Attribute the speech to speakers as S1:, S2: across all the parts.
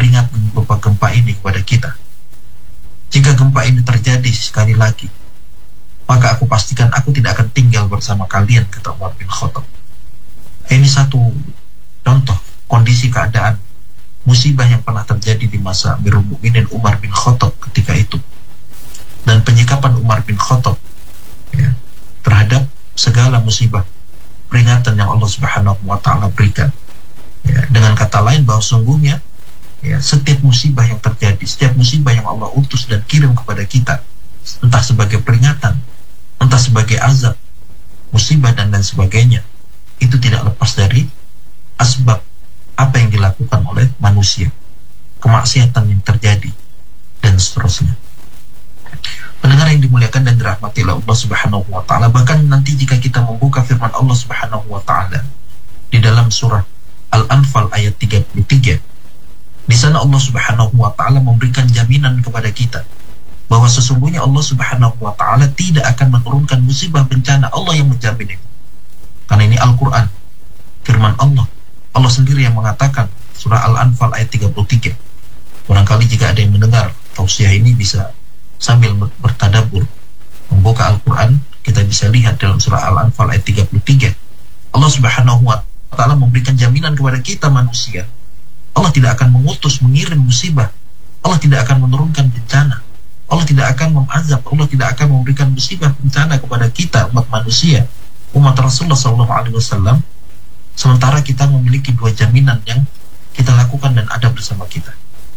S1: peringatan berupa gempa ini kepada kita. Jika gempa ini terjadi sekali lagi, maka aku pastikan aku tidak akan tinggal bersama kalian, kata Umar bin Khattab. Ini satu contoh kondisi keadaan musibah yang pernah terjadi di masa Amirul Mukminin Umar bin Khattab ketika itu, dan penyikapan Umar bin Khattab terhadap segala musibah, peringatan yang Allah Subhanahu wa Ta'ala berikan. Dengan kata lain, bahwa sungguhnya setiap musibah yang terjadi, setiap musibah yang Allah utus dan kirim kepada kita, entah sebagai peringatan, entah sebagai azab, musibah dan lain sebagainya, itu tidak lepas dari asbab apa yang dilakukan oleh manusia, kemaksiatan yang terjadi, dan seterusnya. Pendengar yang dimuliakan dan dirahmati oleh Allah Subhanahu wa Ta'ala, bahkan nanti jika kita membuka firman Allah Subhanahu wa Ta'ala di dalam surah Al-Anfal ayat 33, di sana Allah Subhanahu wa Ta'ala memberikan jaminan kepada kita bahwa sesungguhnya Allah Subhanahu wa Ta'ala tidak akan menurunkan musibah bencana. Allah yang menjamin itu, karena ini Al-Quran, firman Allah. Allah sendiri yang mengatakan, surah Al-Anfal ayat 33. Barangkali jika ada yang mendengar tausiah ini bisa sambil bertadabbur membuka Al-Quran, kita bisa lihat dalam surah Al-Anfal ayat 33. Allah Subhanahu wa Ta'ala memberikan jaminan kepada kita manusia. Allah tidak akan mengutus, mengirim musibah. Allah tidak akan menurunkan bencana. Allah tidak akan mengazab. Allah tidak akan memberikan musibah bencana kepada kita, umat manusia, umat Rasulullah SAW, sementara kita memiliki dua jaminan yang kita lakukan dan ada bersama kita.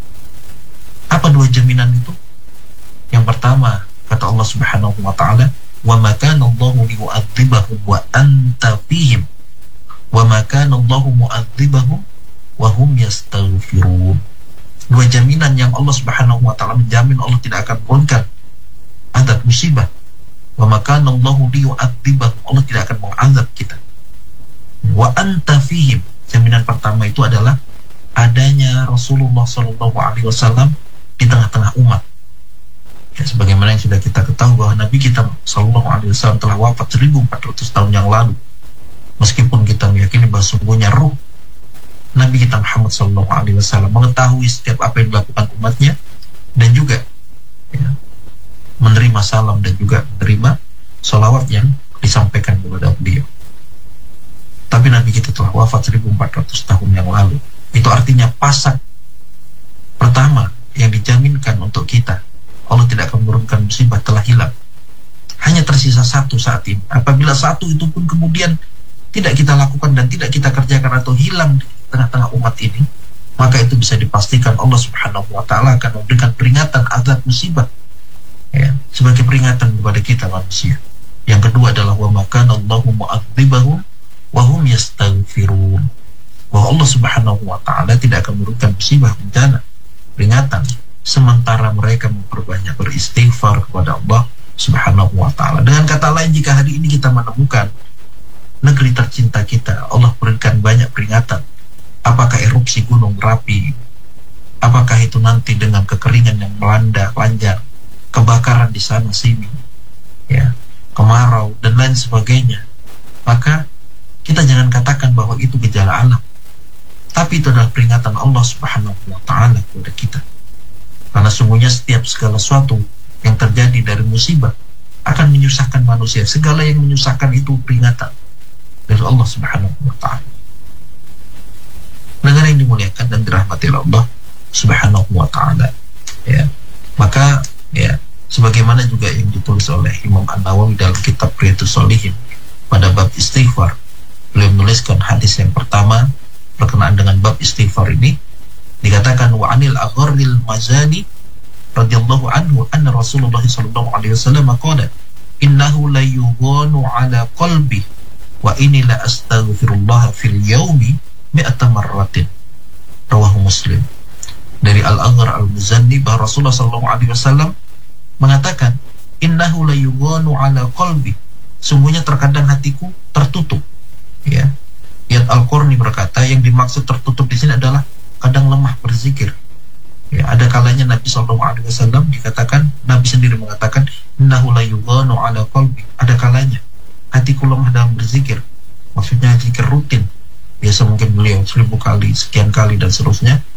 S1: Apa dua jaminan itu? Yang pertama, kata Allah Subhanahu wa Ta'ala, wa ma kana Allahu liyu'adzibahum wa anta fihim wa ma kana Allahu mu'adzibahum wa hum yastaghfirun. Dua jaminan yang Allah Subhanahu wa Ta'ala menjamin Allah tidak akan menurunkan azab musibah. Wa ma kana Allahu liyu'adzibahum, Allah tidak akan mengazab kita. Wa anta fihim, jaminan pertama itu adalah adanya Rasulullah SAW di tengah-tengah umat. Sebagaimana yang sudah kita ketahui bahwa Nabi kita SAW telah wafat 1400 tahun yang lalu. Meskipun kita meyakini bahwa sungguhnya ruh Nabi kita Muhammad SAW mengetahui setiap apa yang dilakukan umatnya, dan juga menerima salam dan juga menerima salawat yang disampaikan kepada beliau. Tapi Nabi kita telah wafat 1400 tahun yang lalu. Itu artinya pasak pertama yang dijaminkan untuk kita, Allah tidak akan menurunkan musibah, telah hilang. Hanya tersisa satu saat ini. Apabila satu itu pun kemudian tidak kita lakukan dan tidak kita kerjakan atau hilang di tengah-tengah umat ini, maka itu bisa dipastikan Allah Subhanahu wa Ta'ala akan memberikan peringatan azab musibah sebagai peringatan kepada kita manusia. Yang kedua adalah wa ma kana Allahu mu'adzibahum wa hum yastaghfirun, bahwa Allah Subhanahu wa Ta'ala tidak akan menurunkan musibah bencana, peringatan, sementara mereka memperbanyak beristighfar kepada Allah Subhanahu wa Ta'ala. Dengan kata lain, jika hari ini kita menemukan negeri tercinta kita, Allah berikan banyak peringatan, apakah erupsi gunung Merapi, apakah itu nanti dengan kekeringan yang melanda panjang, kebakaran di sana sini, kemarau dan lain sebagainya, maka kita jangan katakan bahwa itu gejala alam, tapi itu adalah peringatan Allah Subhanahu wa Ta'ala kepada kita. Karena sungguhnya setiap segala sesuatu yang terjadi dari musibah akan menyusahkan manusia. Segala yang menyusahkan itu peringatan dari Allah Subhanahu wa Ta'ala. Dengan yang dimuliakan dan dirahmati Allah Subhanahu wa Ta'ala, maka sebagaimana juga yang ditulis oleh Imam An-Nawawi dalam kitab Riyadhus Shalihin pada bab istighfar, beliau menuliskan hadis yang pertama berkenaan dengan bab istighfar ini, dikatakan wa anil agharril mazani radhiyallahu anhu anna Rasulullah sallallahu alaihi wasallam qala innahu la yughanu ala qalbi wa inni la astaghfirullah fil yaumi mi'ata marratin, rawahu Muslim. Dari Al-Aghr Al-Muzanni bahwa Rasulullah sallallahu alaihi wasallam mengatakan innahu la yughanu ala qalbi, sungguhnya terkadang hatiku tertutup. Iyad Al-Qurni berkata yang dimaksud tertutup di sini adalah kadang lemah berzikir. Ada kalanya Nabi SAW dikatakan, Nabi sendiri mengatakan innahu la yughanu ala qalbi, ada kalanya hatiku lemah dalam berzikir. Maksudnya zikir rutin, biasa mungkin beliau 1000 kali, sekian kali dan seterusnya.